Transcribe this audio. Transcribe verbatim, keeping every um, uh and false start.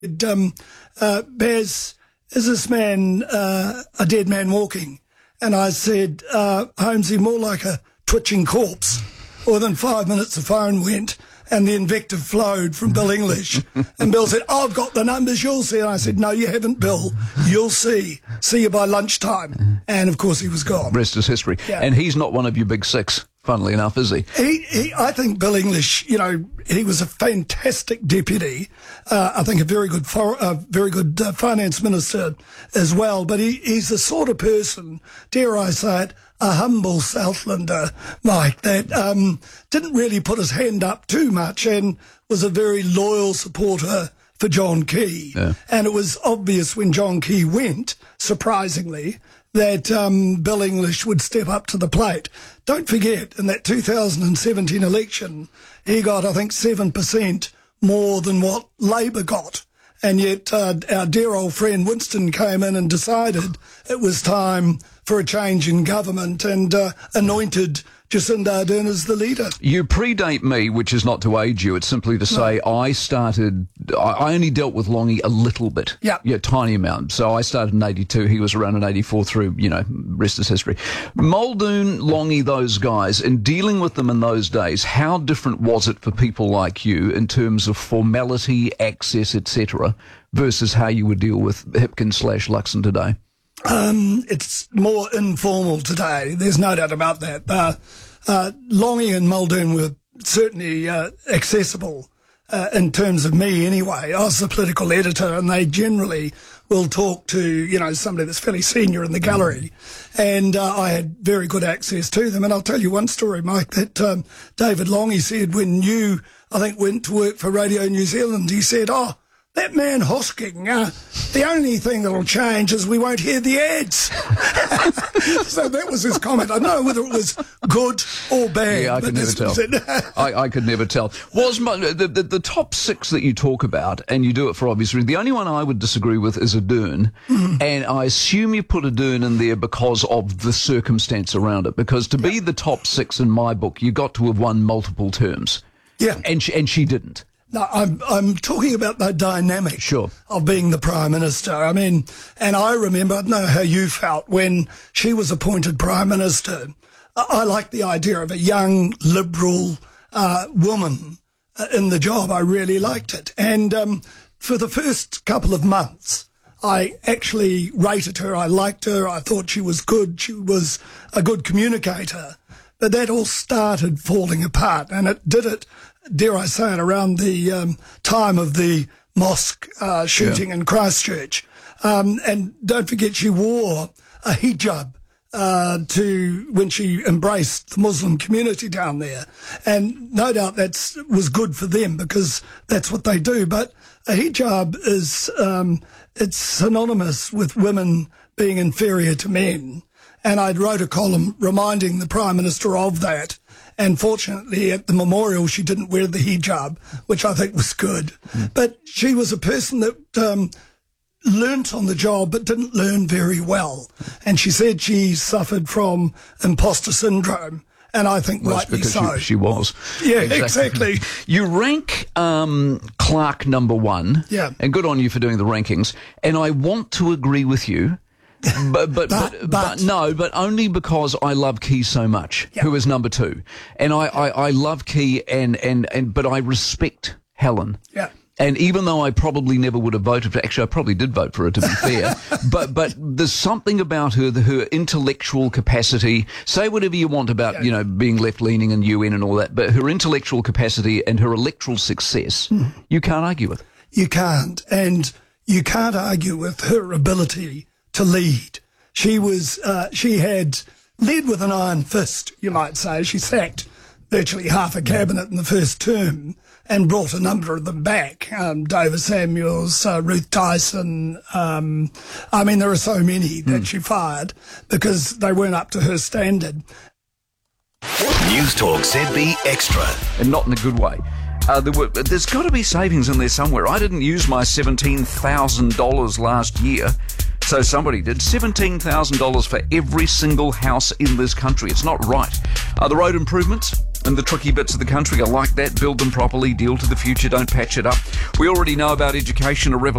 Um, uh, Baz, is this man uh, a dead man walking? And I said, uh, Holmesy, more like a twitching corpse. Within five minutes, the phone went and the invective flowed from Bill English. And Bill said, oh, I've got the numbers, you'll see. And I said, no, you haven't, Bill. You'll see. See you by lunchtime. And, of course, he was gone. Rest is history. Yeah. And he's not one of your big six, funnily enough, is he? He, he I think Bill English, you know, he was a fantastic deputy. Uh, I think a very good, for, uh, very good uh, finance minister as well. But he, he's the sort of person, dare I say it, a humble Southlander, Mike, that um, didn't really put his hand up too much and was a very loyal supporter for John Key. Yeah. And it was obvious when John Key went, surprisingly, that um, Bill English would step up to the plate. Don't forget, in that two thousand seventeen election, he got, I think, seven percent more than what Labour got. And yet uh, our dear old friend Winston came in and decided it was time for a change in government and uh, anointed Jacinda Ardern as the leader. You predate me, which is not to age you. It's simply to say no. I started, I only dealt with Longy a little bit. Yeah. Yeah, tiny amount. So I started in eighty-two. He was around in eighty-four through, you know, rest is history. Muldoon, Longy, those guys, in dealing with them in those days, how different was it for people like you in terms of formality, access, et cetera, versus how you would deal with Hipkins slash Luxon today? Um, it's more informal today. There's no doubt about that. Uh, uh, Longy and Muldoon were certainly uh, accessible uh, in terms of me anyway. I was the political editor and they generally will talk to, you know, somebody that's fairly senior in the gallery. And uh, I had very good access to them. And I'll tell you one story, Mike, that um, David Longy said when you, I think, went to work for Radio New Zealand, he said, oh, that man Hosking, uh, the only thing that'll change is we won't hear the ads. So that was his comment. I don't know whether it was good or bad. Yeah, I could never tell. I, I could never tell. Was my, the, the the top six that you talk about, and you do it for obvious reasons, the only one I would disagree with is Ardern, mm. and I assume you put Ardern in there because of the circumstance around it, because to be the top six in my book, you got to have won multiple terms. Yeah. And she, and she didn't. No, I'm I'm talking about the dynamic sure. of being the Prime Minister. I mean, and I remember, I don't know how you felt when she was appointed Prime Minister. I, I like the idea of a young, liberal uh, woman uh, in the job. I really liked it. And um, for the first couple of months, I actually rated her. I liked her. I thought she was good. She was a good communicator. But that all started falling apart, and it did it, dare I say it, around the um, time of the mosque uh, shooting yeah. in Christchurch. Um, and don't forget, she wore a hijab uh, to when she embraced the Muslim community down there. And no doubt that was good for them because that's what they do. But a hijab is um, it's synonymous with women being inferior to men. And I wrote a column reminding the Prime Minister of that. And fortunately, at the memorial, she didn't wear the hijab, which I think was good. Mm. But she was a person that um, learnt on the job but didn't learn very well. And she said she suffered from imposter syndrome. And I think well, rightly because so. She, she was. Yeah, exactly. exactly. You rank um, Clark number one. Yeah. And good on you for doing the rankings. And I want to agree with you. But but, but, but, but no, but only because I love Key so much, yep. who is number two. And I, I, I love Key, and, and, and but I respect Helen. Yeah. And even though I probably never would have voted for, actually I probably did vote for her to be fair, but but there's something about her, the, her intellectual capacity, say whatever you want about, yeah. you know, being left-leaning and U N and all that, but her intellectual capacity and her electoral success, mm. you can't argue with. You can't, and you can't argue with her ability to lead. She was, uh, she had led with an iron fist, you might say. She sacked virtually half a cabinet in the first term and brought a number of them back. Um, David Samuels, uh, Ruth Tyson. Um, I mean, there are so many that mm. she fired because they weren't up to her standard. News Talk Z B Extra. And not in a good way. Uh, there were, there's got to be savings in there somewhere. I didn't use my seventeen thousand dollars last year. So somebody did seventeen thousand dollars for every single house in this country. It's not right. Uh, the road improvements, in the tricky bits of the country. I like that. Build them properly, deal to the future, don't patch it up. We already know about education, a revolution.